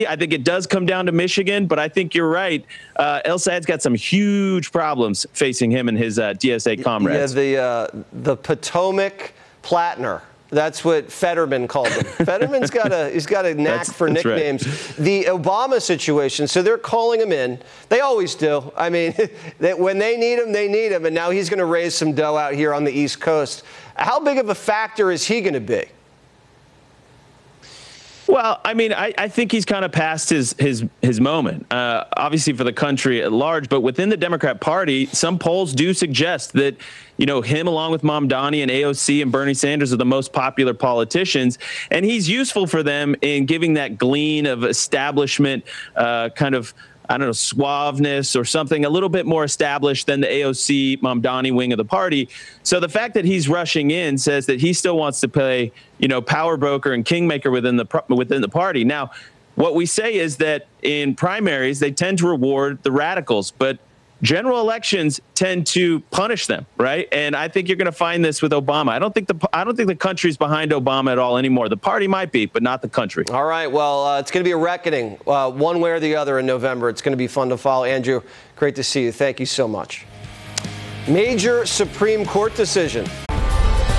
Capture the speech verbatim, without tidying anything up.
I think it does come down to Michigan, but I think you're right. Uh, El Sayed's got some huge problems facing him and his uh, D S A comrades. Yeah, the, uh, the Potomac Platner. That's what Fetterman called him. Fetterman's got a he's got a knack that's, for that's nicknames. Right. The Obama situation. So they're calling him in. They always do. I mean, they, when they need him, they need him. And now he's going to raise some dough out here on the East Coast. How big of a factor is he going to be? Well, I mean, I, I think he's kind of past his his his moment, uh, obviously for the country at large. But within the Democrat Party, some polls do suggest that, you know, him along with Mamdani and A O C and Bernie Sanders are the most popular politicians. And he's useful for them in giving that glean of establishment uh, kind of, I don't know, suaveness or something a little bit more established than the A O C Mamdani wing of the party. So the fact that he's rushing in says that he still wants to play, you know, power broker and kingmaker within the within the party. Now, what we say is that in primaries, they tend to reward the radicals, but general elections tend to punish them, right? And I think you're going to find this with Obama. I don't think the I don't think the country's behind Obama at all anymore. The party might be, but not the country. All right. Well, uh, it's going to be a reckoning, uh, one way or the other in November. It's going to be fun to follow. Andrew, great to see you. Thank you so much. Major Supreme Court decision.